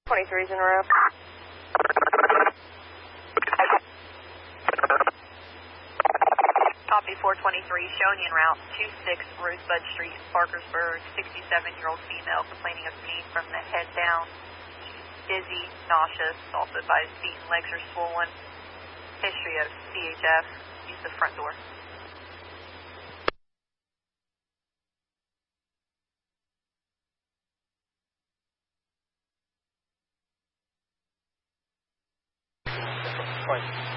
23's en route. Copy 423, showing you en route 26 Rosebud Street, Parkersburg. 67-year-old female complaining of pain from the head down. Dizzy, nauseous, also advised feet and legs are swollen. History of CHF. Use the front door. Point.